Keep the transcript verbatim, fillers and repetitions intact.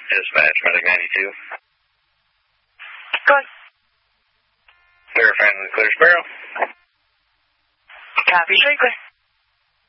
Dispatch, Medic ninety-two. Go ahead. Verifying the clear Sparrow. Copy, Shriekley.